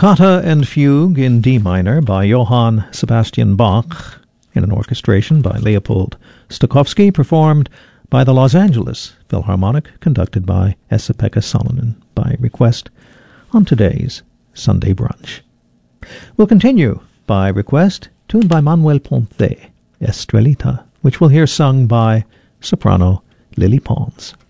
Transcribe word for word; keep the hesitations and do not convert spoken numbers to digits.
Toccata and Fugue in D minor by Johann Sebastian Bach, in an orchestration by Leopold Stokowski, performed by the Los Angeles Philharmonic, conducted by Esa-Pekka Salonen, by request on today's Sunday Brunch. We'll continue by request, tuned by Manuel Ponce, Estrelita, which we'll hear sung by soprano Lily Pons.